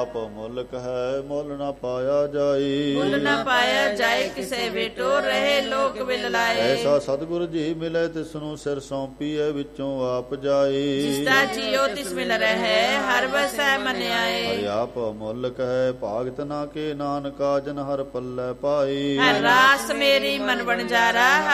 ਆਪ ਮੁਲਕ ਹੈ ਮੁੱਲ ਨਾ ਪਾਇਆ ਜਾਈ। ਮੁੱਲ ਨਾ ਪਾਇਆ ਜਾਏ ਕਿਸੇ ਵੇਟੋ ਰਹੇ ਲੋਕ ਵਿਲ ਲਾਏ। ਐਸਾ ਸਤਿਗੁਰ ਜੀ ਮਿਲੇ ਤਿਸਨੂੰ ਸਿਰ ਸੌਂਪੀਐ ਵਿੱਚੋਂ ਆਪ ਜਾਈ। ਜਿਸਦਾ ਜੀਓ ਤਿਸ ਮਿਲ ਰਹਿ ਹਰ ਵਸੈ ਮਨ ਆਏ। ਹਰਿ ਆਪ ਮੁਲਕ ਹੈ ਭਾਗਤ ਨਾ ਕੇ ਨਾਨਕਾ ਜਨ ਹਰ ਪੱਲੇ ਪਾਈ। ਹਰ ਰਾਸ ਮੇਰੀ ਮਨ ਵਣਜਾਰਾ